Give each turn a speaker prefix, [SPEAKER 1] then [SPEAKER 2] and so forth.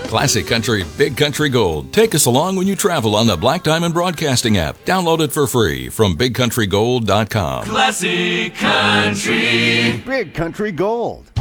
[SPEAKER 1] Classic Country, Big Country Gold. Take us along when you travel on the Black Diamond Broadcasting app. Download it for free from BigCountryGold.com.
[SPEAKER 2] Classic Country.
[SPEAKER 3] Big Country Gold.